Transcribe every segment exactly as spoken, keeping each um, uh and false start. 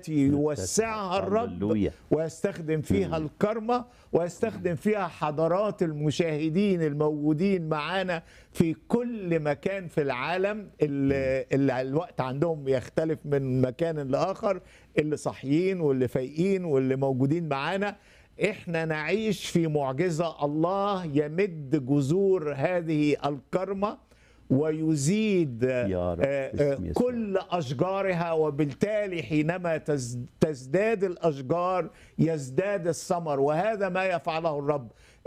التي يوسعها الرب هللويا. ويستخدم فيها الكرمة ويستخدم فيها حضرات المشاهدين الموجودين معانا في كل مكان في العالم، اللي, اللي الوقت عندهم يختلف من مكان لآخر، اللي صاحيين واللي فايقين واللي موجودين معانا. احنا نعيش في معجزة، الله يمد جذور هذه الكرمة ويزيد يا رب باسم يسوع. كل أشجارها، وبالتالي حينما تزداد الأشجار يزداد الثمر، وهذا ما يفعله الرب.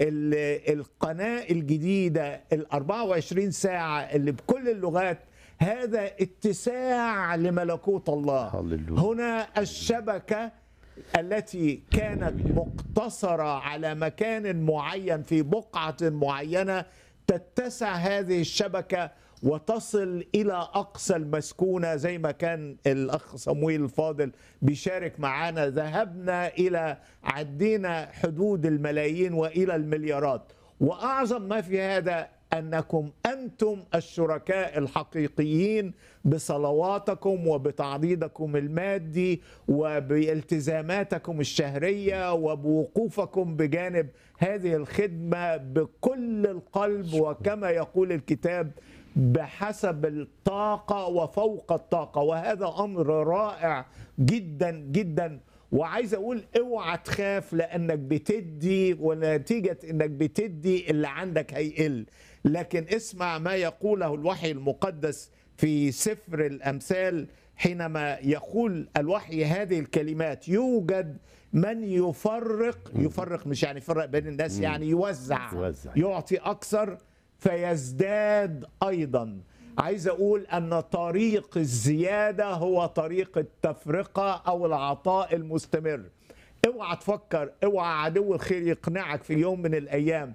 القناة الجديدة ال أربعة وعشرين ساعة اللي بكل اللغات، هذا اتساع لملكوت الله. هللويا. هنا الشبكة التي كانت مقتصرة على مكان معين في بقعة معينة، تتسع هذه الشبكة وتصل إلى أقصى المسكونة، زي ما كان الأخ صمويل الفاضل بيشارك معنا. ذهبنا إلى عدينا حدود الملايين وإلى المليارات. وأعظم ما في هذا أنكم أنتم الشركاء الحقيقيين بصلواتكم وبتعضيدكم المادي وبالتزاماتكم الشهرية وبوقوفكم بجانب هذه الخدمة بكل القلب، وكما يقول الكتاب بحسب الطاقة وفوق الطاقة. وهذا أمر رائع جدا جدا. وعايز اقول اوعى تخاف لانك بتدي، ونتيجة انك بتدي اللي عندك هيقل. لكن اسمع ما يقوله الوحي المقدس في سفر الامثال، حينما يقول الوحي هذه الكلمات: يوجد من يفرق، يفرق مش يعني يفرق بين الناس، يعني يوزع, يوزع. يعطي اكثر فيزداد ايضا. عايز أقول أن طريق الزيادة هو طريق التفرقة أو العطاء المستمر. اوعى تفكر، اوعى عدو الخير يقنعك في يوم من الأيام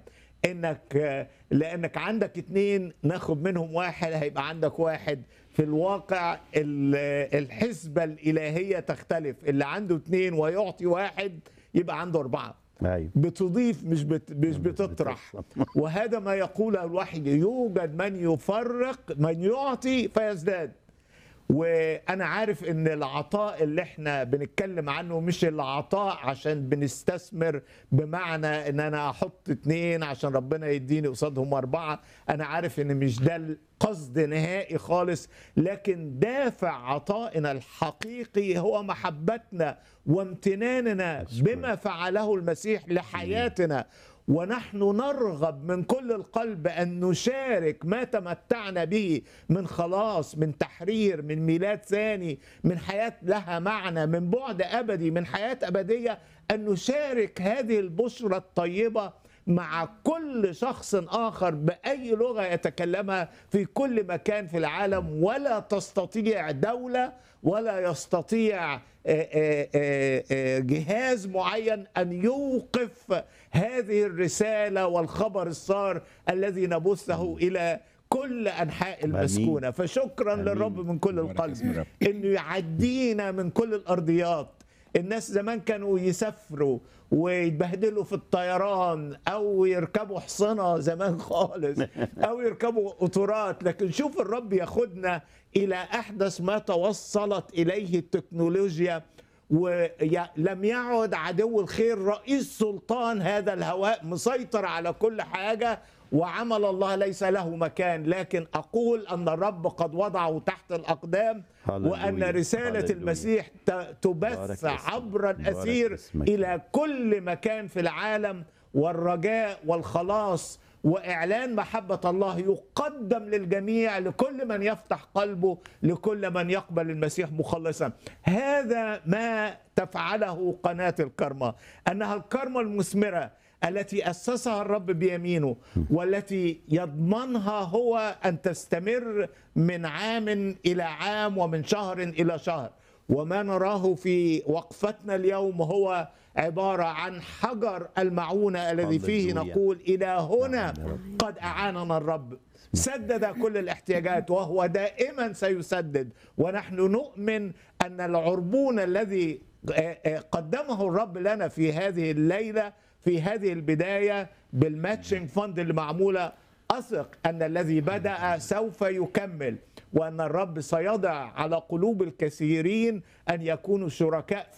إنك لأنك عندك اتنين ناخد منهم واحد هيبقى عندك واحد. في الواقع الحسبة الإلهية تختلف، اللي عنده اتنين ويعطي واحد يبقى عنده أربعة. أيوة. بتضيف مش بت مش بتطرح. وهذا ما يقوله الوحي: يوجد من يفرق، من يعطي فيزداد. وانا عارف ان العطاء اللي احنا بنتكلم عنه مش العطاء عشان بنستثمر، بمعنى ان انا احط اتنين عشان ربنا يديني قصادهم اربعة. انا عارف ان مش ده القصد نهائي خالص، لكن دافع عطائنا الحقيقي هو محبتنا وامتناننا بما فعله المسيح لحياتنا. ونحن نرغب من كل القلب أن نشارك ما تمتعنا به من خلاص، من تحرير، من ميلاد ثاني، من حياة لها معنى، من بعد أبدي، من حياة أبدية، أن نشارك هذه البشرة الطيبة مع كل شخص آخر بأي لغة يتكلمها في كل مكان في العالم. ولا تستطيع دولة ولا يستطيع جهاز معين أن يوقف هذه الرسالة والخبر السار الذي نبثه إلى كل أنحاء المسكونة. فشكرا أمين. للرب من كل القلب إنه يعدينا من كل الأرضيات. الناس زمان كانوا يسافروا ويتبهدلوا في الطيران أو يركبوا حصنة زمان خالص أو يركبوا قطارات، لكن شوف الرب ياخدنا إلى أحدث ما توصلت إليه التكنولوجيا. ولم يعد عدو الخير رئيس سلطان هذا الهواء مسيطر على كل حاجة، وعمل الله ليس له مكان. لكن أقول أن الرب قد وضعه تحت الأقدام، وأن رسالة هللويا. المسيح تبث عبر الأثير إلى كل مكان في العالم، والرجاء والخلاص وإعلان محبة الله يقدم للجميع، لكل من يفتح قلبه، لكل من يقبل المسيح مخلصا. هذا ما تفعله قناة الكرمة، أنها الكرمة المثمرة التي أسسها الرب بيمينه، والتي يضمنها هو أن تستمر من عام إلى عام ومن شهر إلى شهر. وما نراه في وقفتنا اليوم هو عبارة عن حجر المعونة الذي فيه نقول إلى هنا قد أعاننا الرب. سدد كل الاحتياجات وهو دائما سيسدد. ونحن نؤمن أن العربون الذي قدمه الرب لنا في هذه الليلة، في هذه البداية بالماتشنج فند اللي معمولة، أثق أن الذي بدأ سوف يكمل. وأن الرب سيضع على قلوب الكثيرين أن يكونوا شركاء